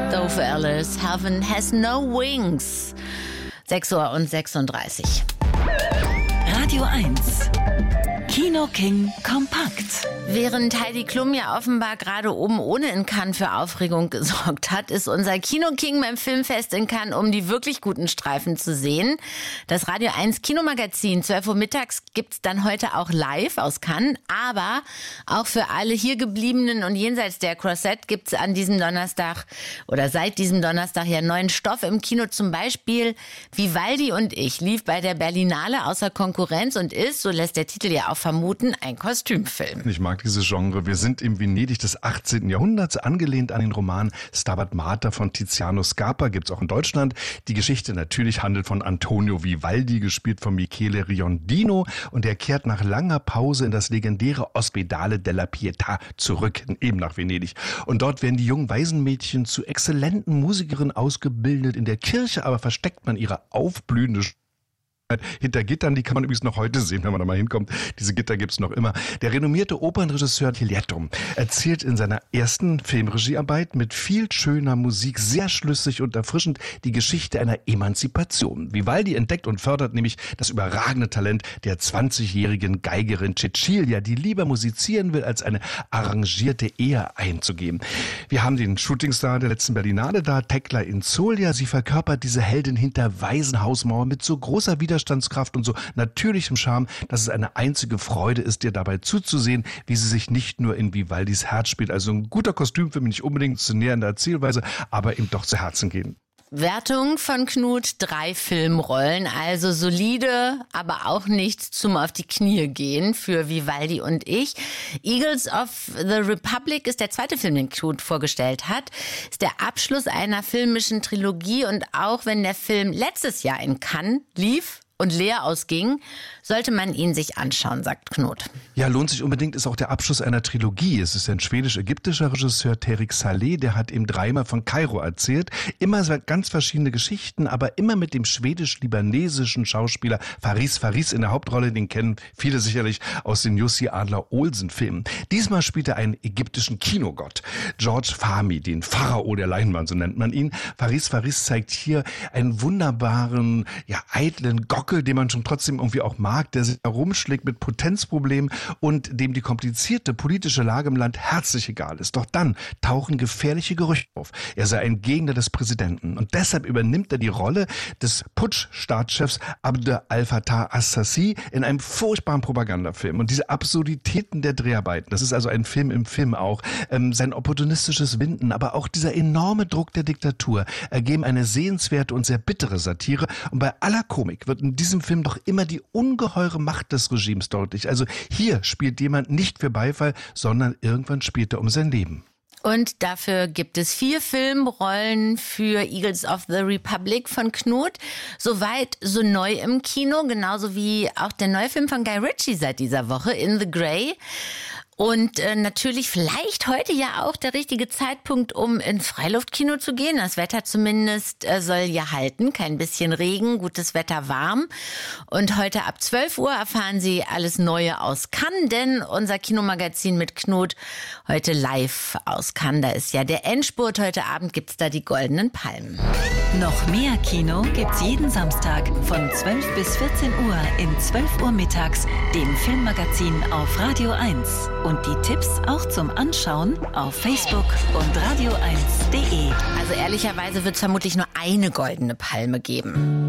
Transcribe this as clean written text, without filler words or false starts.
Dove Alice, Heaven Has No Wings. 6:36 Uhr. Radio 1. Kino King kompakt. Während Heidi Klum ja offenbar gerade oben ohne in Cannes für Aufregung gesorgt hat, ist unser Kino King beim Filmfest in Cannes, um die wirklich guten Streifen zu sehen. Das Radio 1 Kinomagazin, 12 Uhr mittags, gibt's dann heute auch live aus Cannes. Aber auch für alle hier gebliebenen und jenseits der Croisette gibt's an diesem Donnerstag oder seit diesem Donnerstag ja neuen Stoff im Kino. Zum Beispiel Vivaldi und ich lief bei der Berlinale außer Konkurrenz und ist, so lässt der Titel ja auch vermuten, ein Kostümfilm. Ich mag dieses Genre. Wir sind im Venedig des 18. Jahrhunderts, angelehnt an den Roman Stabat Mater von Tiziano Scarpa, gibt's auch in Deutschland. Die Geschichte natürlich handelt von Antonio Vivaldi, gespielt von Michele Riondino, und er kehrt nach langer Pause in das legendäre Ospedale della Pietà zurück, eben nach Venedig. Und dort werden die jungen Waisenmädchen zu exzellenten Musikerinnen ausgebildet. In der Kirche aber versteckt man ihre aufblühende hinter Gittern, die kann man übrigens noch heute sehen, wenn man da mal hinkommt. Diese Gitter gibt's noch immer. Der renommierte Opernregisseur Tiglietto erzählt in seiner ersten Filmregiearbeit mit viel schöner Musik, sehr schlüssig und erfrischend, die Geschichte einer Emanzipation. Vivaldi entdeckt und fördert nämlich das überragende Talent der 20-jährigen Geigerin Cecilia, die lieber musizieren will, als eine arrangierte Ehe einzugehen. Wir haben den Shootingstar der letzten Berlinale da, Tekla Inzolia. Sie verkörpert diese Heldin hinter Waisenhausmauer mit so großer Widerstandskraft und so natürlichem Charme, dass es eine einzige Freude ist, ihr dabei zuzusehen, wie sie sich nicht nur in Vivaldis Herz spielt. Also ein guter Kostümfilm, nicht unbedingt zu näher in der Erzählweise, aber ihm doch zu Herzen gehen. Wertung von Knut, 3 Filmrollen, also solide, aber auch nicht zum auf die Knie gehen für Vivaldi und ich. Eagles of the Republic ist der zweite Film, den Knut vorgestellt hat. Ist der Abschluss einer filmischen Trilogie, und auch wenn der Film letztes Jahr in Cannes lief und leer ausging, sollte man ihn sich anschauen, sagt Knut. Ja, lohnt sich unbedingt, ist auch der Abschluss einer Trilogie. Es ist ein schwedisch-ägyptischer Regisseur, Terik Saleh, der hat eben 3-mal von Kairo erzählt. Immer ganz verschiedene Geschichten, aber immer mit dem schwedisch-libanesischen Schauspieler Faris in der Hauptrolle. Den kennen viele sicherlich aus den Jussi Adler-Olsen-Filmen. Diesmal spielt er einen ägyptischen Kinogott, George Fahmy, den Pharao der Leinwand, so nennt man ihn. Faris zeigt hier einen wunderbaren, eitlen Gockel, den man schon trotzdem irgendwie auch mag, der sich herumschlägt mit Potenzproblemen und dem die komplizierte politische Lage im Land herzlich egal ist. Doch dann tauchen gefährliche Gerüchte auf. Er sei ein Gegner des Präsidenten, und deshalb übernimmt er die Rolle des Putsch-Staatschefs Abdel al-Fattah Assassi in einem furchtbaren Propagandafilm. Und diese Absurditäten der Dreharbeiten, das ist also ein Film im Film auch, sein opportunistisches Winden, aber auch dieser enorme Druck der Diktatur ergeben eine sehenswerte und sehr bittere Satire. Und bei aller Komik wird in diesem Film doch immer die ungeheure Macht des Regimes deutlich. Also hier spielt jemand nicht für Beifall, sondern irgendwann spielt er um sein Leben. Und dafür gibt es 4 Filmrollen für Eagles of the Republic von Knut. Soweit so neu im Kino, genauso wie auch der neue Film von Guy Ritchie seit dieser Woche, In the Grey. Und natürlich vielleicht heute ja auch der richtige Zeitpunkt, um ins Freiluftkino zu gehen. Das Wetter zumindest soll ja halten. Kein bisschen Regen, gutes Wetter, warm. Und heute ab 12 Uhr erfahren Sie alles Neue aus Cannes, denn unser Kinomagazin mit Knut heute live aus Cannes. Da ist ja der Endspurt. Heute Abend gibt's da die Goldenen Palmen. Noch mehr Kino gibt's jeden Samstag von 12 bis 14 Uhr in 12 Uhr mittags, dem Filmmagazin auf Radio 1. Und die Tipps auch zum Anschauen auf Facebook und radio1.de. Also ehrlicherweise wird es vermutlich nur eine Goldene Palme geben.